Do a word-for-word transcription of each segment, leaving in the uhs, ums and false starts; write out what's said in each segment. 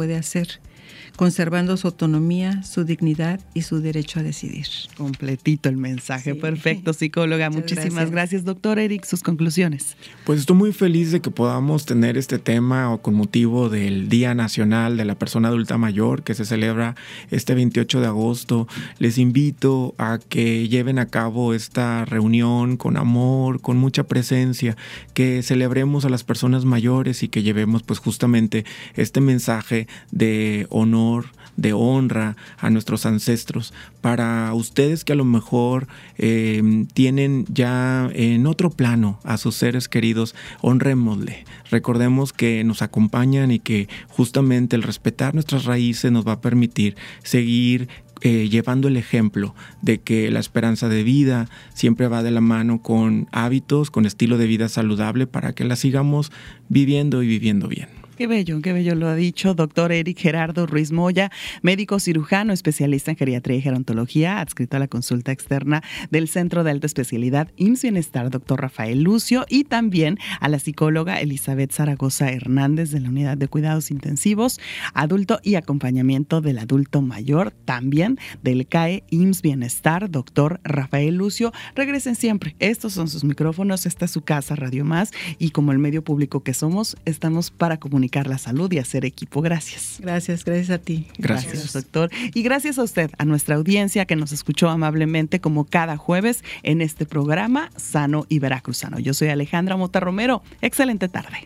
puede hacer, conservando su autonomía, su dignidad y su derecho a decidir. Completito el mensaje. Sí. Perfecto, psicóloga. Muchas Muchísimas gracias. gracias, doctor Eric. Sus conclusiones. Pues estoy muy feliz de que podamos tener este tema con motivo del Día Nacional de la Persona Adulta Mayor, que se celebra este veintiocho de agosto. Les invito a que lleven a cabo esta reunión con amor, con mucha presencia, que celebremos a las personas mayores y que llevemos pues justamente este mensaje de honor, de honra a nuestros ancestros. Para ustedes que a lo mejor eh, tienen ya en otro plano a sus seres queridos, honrémosle. Recordemos que nos acompañan y que justamente el respetar nuestras raíces nos va a permitir seguir Eh, llevando el ejemplo de que la esperanza de vida siempre va de la mano con hábitos, con estilo de vida saludable para que la sigamos viviendo y viviendo bien. Qué bello, qué bello lo ha dicho doctor Eric Gerardo Ruiz Moya, médico cirujano, especialista en geriatría y gerontología, adscrito a la consulta externa del Centro de Alta Especialidad I M S S Bienestar, doctor Rafael Lucio, y también a la psicóloga Elizabeth Zaragoza Hernández de la Unidad de Cuidados Intensivos, Adulto y Acompañamiento del Adulto Mayor, también del C A E I M S S Bienestar, doctor Rafael Lucio. Regresen siempre, estos son sus micrófonos, esta es su casa Radio Más, y como el medio público que somos, estamos para comunicar la salud y hacer equipo. Gracias. Gracias, gracias a ti. Gracias, gracias, doctor. Y gracias a usted, a nuestra audiencia que nos escuchó amablemente como cada jueves en este programa Sano y Veracruzano. Yo soy Alejandra Mota Romero. Excelente tarde.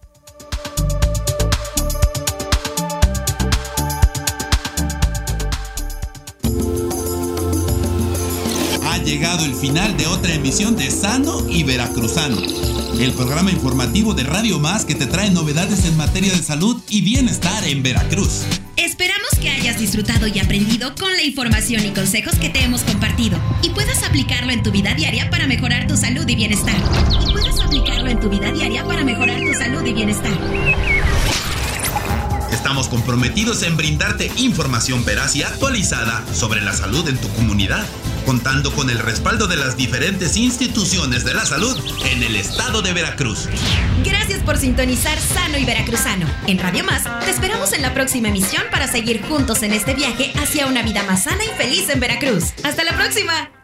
Ha llegado el final de otra emisión de Sano y Veracruzano, el programa informativo de Radio Más que te trae novedades en materia de salud y bienestar en Veracruz. Esperamos que hayas disfrutado y aprendido con la información y consejos que te hemos compartido y puedas aplicarlo en tu vida diaria para mejorar tu salud y bienestar. Y puedas aplicarlo en tu vida diaria para mejorar tu salud y bienestar. Estamos comprometidos en brindarte información veraz y actualizada sobre la salud en tu comunidad, contando con el respaldo de las diferentes instituciones de la salud en el estado de Veracruz. Gracias por sintonizar Sano y Veracruzano. En Radio Más te esperamos en la próxima emisión para seguir juntos en este viaje hacia una vida más sana y feliz en Veracruz. ¡Hasta la próxima!